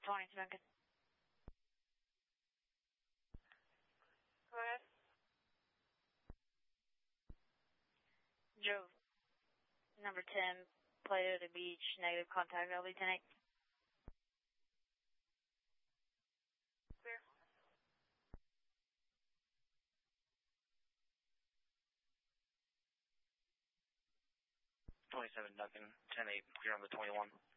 20 to Duncan. Go ahead. Drove number 10, Plato to Beach, negative contact, LB 10-8. Clear. 27 Duncan, 10-8, clear on the 21.